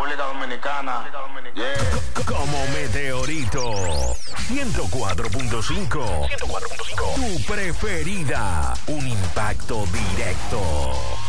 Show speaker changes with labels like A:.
A: República Dominicana. Yeah.
B: Como meteorito. 104.5. Tu preferida. Un impacto directo.